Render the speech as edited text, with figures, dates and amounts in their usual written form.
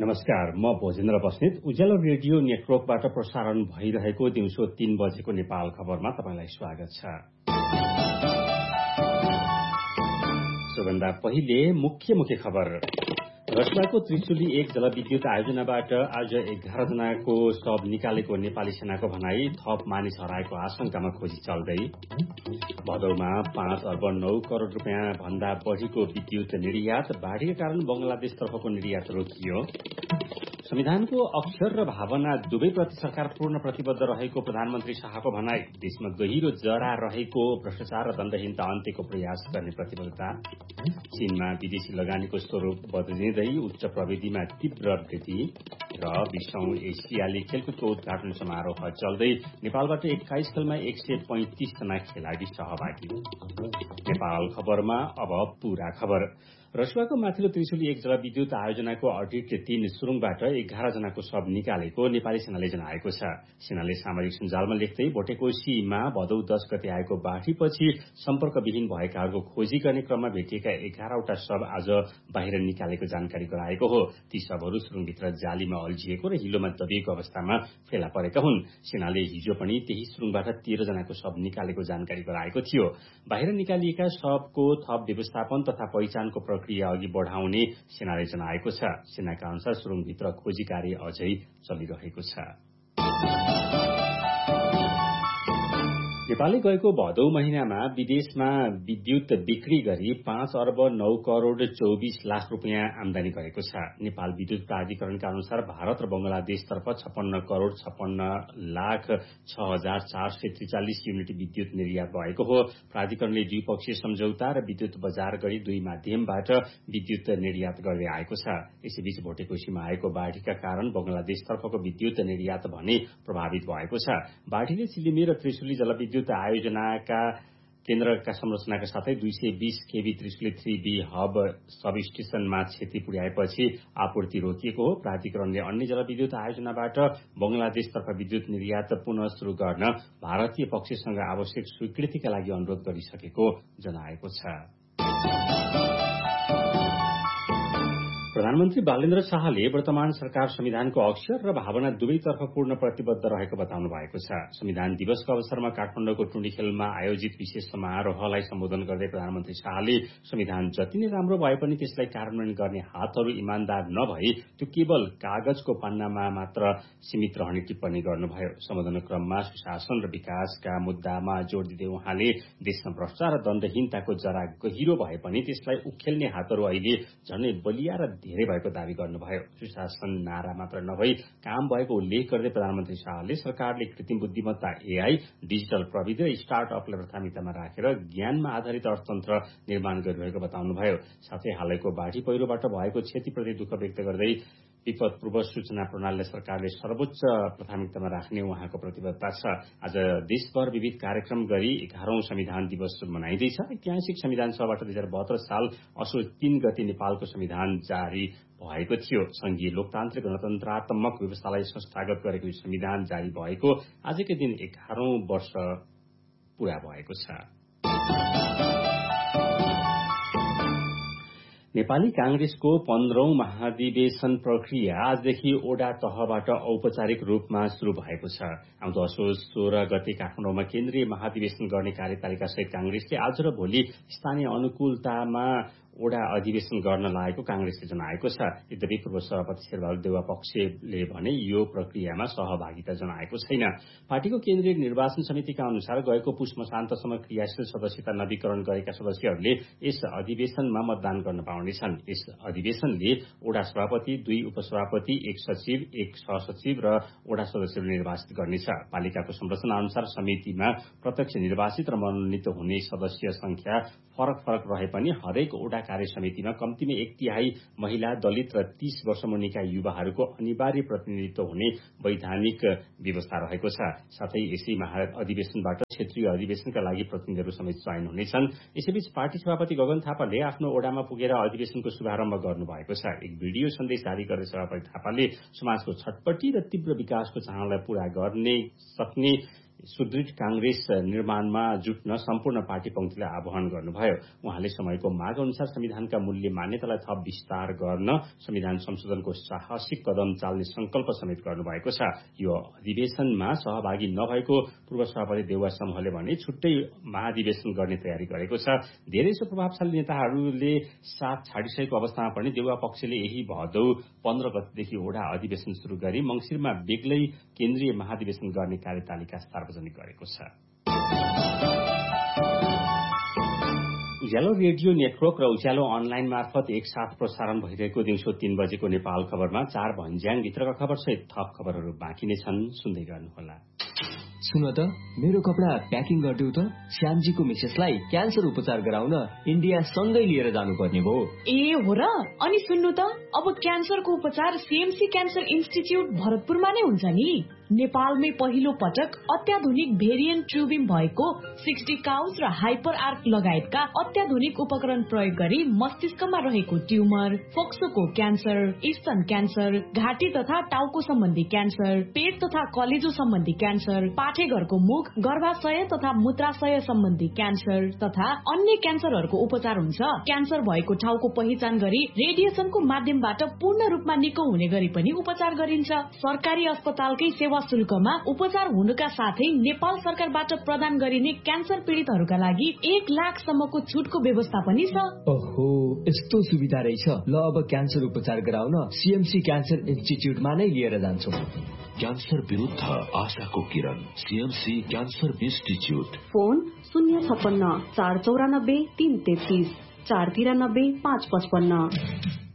नमस्कार, म भोजेन्द्र बस्नेत उज्यालो रेडियो नेटवर्कबाट प्रसारण भइरहेको दिउँसो 3 बजेको नेपाल खबरमा तपाईंलाई स्वागत छ। सबभन्दा पहिले मुख्य खबर। रसियाको त्रिशुली 1 जलविद्युत आयोजनाबाट आज 11 जनाको शव निकालेको नेपाली सेनाको भनाई, थप मानिस हराएको आशंकामा खोजी चल्दै। भदौमा 5 अर्ब 9 करोड़ रुपियाँ भन्दा बढ़ीको विद्युत निर्यात, बाढ़ीका कारण बंगलादेशतर्फको निर्यात रोकियो। संविधानको अक्षर र भावना दुवैप्रति सरकार पूर्ण प्रतिबद्ध रहेको प्रधानमन्त्री शाहको भनाई, देशमा गहिरो जरा रहेको भ्रष्टाचार र दण्डहीनता अन्त्यको प्रयास गर्ने प्रतिबद्धता। चीनमा विदेशी लगानीको स्वरूप बदलिँदै उच्च प्रविधिमा तीव्र वृद्धि र 20औं एसियाली खेलकुदको उद्घाटन समारोह चल्दै नेपालबाट 21 खेलमा 135 जना खेलाड़ी सहभागी। नेपाल खबरमा अब पूरा खबर। रसियाको माथिल्लो त्रिशुली 1 जलविद्युत आयोजनाको अडिट 3 सुरुङबाट 11 जनाको शव निकालेको नेपाली सेनाले जनाएको छ। सेनाले सामाजिक सञ्जालमा लेख्दै बोटेकोशीमा भदौ 10 गते आएको बाढ़ीपछि सम्पर्कविहीन भएकाहरूको खोजी गर्ने क्रममा भेटिएका 11वटा शव आज बाहिर निकालेको जानकारी गराएको हो। ती शवहरू सुरुङभित्र जालीमा अल्झिएको र हिलोमा दबिएको अवस्थामा फेला परेका हुन्। सेनाले हिजो पनि त्यही सुरुङबाट 13 जनाको शव निकालेको जानकारी गराएको थियो। बाहिर निकालिएका शवको थप व्यवस्थापन तथा पहिचानको प्रक्रिया अघि बढ़ाउने सेनाले जनाएको छ। सेनाका अनुसार सुरुङभित्र खोजी कार्य अझै चलिरहेको छ। नेपालले गएको भदौ महिनामा विदेशमा विद्युत बिक्री गरी 5 अर्ब 9 करोड़ 24 लाख रुपियाँ आमदानी गरेको छ। नेपाल विद्युत प्राधिकरणका अनुसार भारत र बंगलादेशतर्फ 56 करोड़ 56 लाख 6,443 युनिट विद्युत निर्यात भएको हो। प्राधिकरणले द्विपक्षीय सम्झौता र विद्युत बजार गरी दुई माध्यमबाट विद्युत निर्यात गर्दै आएको छ। यसैबीच भोटेकोशीमा आएको बाढ़ीका कारण बंगलादेशतर्फको विद्युत निर्यात भने प्रभावित भएको छ। बाढ़ीले चिलिमे र त्रिशुली जलविद्युत आयोजनाका केन्द्रका संरचनाका साथै 220 केभी त्रिशुली 3B हब सब स्टेशनमा क्षति पुर्याएपछि आपूर्ति रोकिएको हो। प्राधिकरणले अन्य जलविद्युत आयोजनाबाट बंगलादेशतर्फ विद्युत निर्यात पुनः शुरू गर्न भारतीय पक्षसँग आवश्यक स्वीकृतिका लागि अनुरोध गरिसकेको जनाएको छ। प्रधानमन्त्री बालेन्द्र शाहले वर्तमान सरकार संविधानको अक्षर र भावना दुवैतर्फ पूर्ण प्रतिबद्ध रहेको बताउनु भएको छ। संविधान दिवसको अवसरमा काठमाडौँको टुण्डीखेलमा आयोजित विशेष समारोहलाई सम्बोधन गर्दै प्रधानमन्त्री शाहले संविधान जति नै राम्रो भए पनि त्यसलाई कार्यान्वयन गर्ने हातहरू इमान्दार नभई त्यो केवल कागजको पन्नामा मात्र सीमित रहने टिप्पणी गर्नुभयो। सम्बोधन क्रममा सुशासन र विकासका मुद्दामा जोड़ दिँदै उहाँले देशमा भ्रष्टाचार र दण्डहीनताको जरा गहिरो भए पनि त्यसलाई उखेल्ने हातहरू अहिले झनै बलिया र धेरै भएको दावी गर्नुभयो। सुशासन नारा मात्र नभई काम भएको उल्लेख गर्दै प्रधानमन्त्री शाहले सरकारले कृत्रिम बुद्धिमत्ता AI, डिजिटल प्रविधि र स्टार्टअपलाई प्राथमिकतामा राखेर ज्ञानमा आधारित अर्थतन्त्र निर्माण गरिरहेको बताउनुभयो। साथै हालैको बाढ़ी पहिरोबाट भएको क्षतिप्रति दुःख व्यक्त गर्दै विपद पूर्व सूचना प्रणालीलाई सरकारले सर्वोच्च प्राथमिकतामा राख्ने उहाँको प्रतिबद्धता छ। आज देशभर विविध कार्यक्रम गरी 11औं संविधान दिवस मनाइँदैछ। ऐतिहासिक संविधान सभाबाट 2072 साल असोज 3 गते नेपालको संविधान जारी भएको थियो। संघीय लोकतान्त्रिक गणतन्त्रात्मक व्यवस्थालाई संस्थागत गरेको संविधान जारी भएको आजकै दिन 11औं वर्ष पूरा भएको छ। नेपाली कांग्रेसको 15औं महाधिवेशन प्रक्रिया आजदेखि ओडा तहबाट औपचारिक रूपमा शुरू भएको छ। आउँदो असोज 16 गते काठमाडौँमा केन्द्रीय महाधिवेशन गर्ने कार्यतालिका सहित कांग्रेसले आज र भोलि स्थानीय अनुकूलतामा ओडा अधिवेशन गर्न लागेको कांग्रेसले जनाएको छ। यद्यपि पूर्व सभापति शेरबहादुर देउवा पक्षले भने यो प्रक्रियामा सहभागिता जनाएको छैन। पार्टीको केन्द्रीय निर्वाचन समितिका अनुसार गएको पुष मसान्तसम्म क्रियाशील सदस्यता नवीकरण गरेका सदस्यहरूले यस अधिवेशनमा मतदान गर्न पाउनेछन्। यस अधिवेशनले ओडा सभापति, 2 उपसभापति, 1 सचिव, 1 सहसचिव र ओडा सदस्यहरू निर्वाचित गर्नेछ। पालिकाको संरचना अनुसार समितिमा प्रत्यक्ष निर्वाचित र मनोनित हुने सदस्य संख्या फरक रहे पनि हरेक ओडा कार्य समितिमा कम्तीमा 1/3 महिला, दलित र 30 वर्ष मुनिका युवाहरूको अनिवार्य प्रतिनिधित्व हुने वैधानिक व्यवस्था रहेको छ। साथै यसै महाअधिवेशनबाट क्षेत्रीय अधिवेशनका लागि प्रतिनिधिहरू समेत चयन हुनेछन्। यसैबीच पार्टी सभापति गगन थापाले आफ्नो ओडामा पुगेर अधिवेशनको शुभारम्भ गर्नुभएको छ। एक भिडियो सन्देश जारी गर्दै सभापति थापाले समाजको छटपटी र तीव्र विकासको चाहनालाई पूरा गर्ने सक्ने सुदृढ कांग्रेस निर्माणमा जुट्न सम्पूर्ण पार्टी पंक्तिलाई आह्वान गर्नुभयो। उहाँले समयको माग अनुसार संविधानका मूल्य मान्यतालाई थप विस्तार गर्न संविधान संशोधनको साहसिक कदम चाल्ने संकल्प समेत गर्नुभएको छ। यो अधिवेशनमा सहभागी नभएको पूर्व सभापति देउवा समूहले भने छुट्टै महाधिवेशन गर्ने तयारी गरेको छ। धेरैसो प्रभावशाली नेताहरूले साथ छाडिसकेको अवस्थामा पनि देउवा पक्षले यही भदौ 15 गतेदेखि ओडा अधिवेशन शुरू गरी मंसिरमा बेग्लै केन्द्रीय महाधिवेशन गर्ने कार्यतालिका सार्वजनिक गरेको छ। उज्यालो रेडियो नेटवर्क र उज्यालो अनलाइन मार्फत एकसाथ प्रसारण भइरहेको दिउँसो 3 बजेको नेपाल खबरमा 4 भन्ज्याङ भित्रका खबर सहित थप खबरहरू बाँकी नै छन्, सुन्दै गर्नुहोला। सुन त, मेरो कपडा प्याकिङ गरिदेऊ त। श्यामजीको मिसेसलाई क्यान्सर उपचार गराउन इन्डिया सँगै लिएर जानुपर्ने भयो। ए हो र? अनि सुन्नु त, अब क्यान्सरको उपचार सीएमसी क्यान्सर इन्स्टिच्युट भरतपुरमा नै हुन्छ नि। नेपालमै पहिलो पटक अत्याधुनिक भेरिएन्ट ट्युबिङ भएको 60 काउज र हाइपर आर्क लगायतका अत्याधुनिक उपकरण प्रयोग गरी मस्तिष्कमा रहेको ट्युमर, फोक्सोको क्यान्सर, स्तन क्यान्सर, घाँटी तथा टाउको सम्बन्धी क्यान्सर, पेट तथा कलेजो सम्बन्धी क्यान्सर, पाठेघरको मुख, गर्भाशय तथा मूत्राशय सम्बन्धी क्यान्सर तथा अन्य क्यान्सरहरूको उपचार हुन्छ। क्यान्सर भएको ठाउँको पहिचान गरी रेडिएसनको माध्यमबाट पूर्ण रूपमा निको हुने गरी पनि उपचार गरिन्छ। सरकारी अस्पतालकै सेवा शुल्कमा उपचार हुनुका साथै नेपाल सरकारबाट प्रदान गरिने क्यान्सर पीडितहरूका लागि 1 लाखसम्मको छुटको व्यवस्था पनि छ। ओहो, यस्तो सुविधा रहेछ। ल, अब क्यान्सर उपचार गराउन सीएमसी क्यान्सर इन्स्टिच्युटमा नै लिएर जान्छौँ। क्यान्सर विरुद्ध आशाको किरण, सीएमसी क्यान्सर इन्स्टिच्युट। फोन 056 494 333 493 555।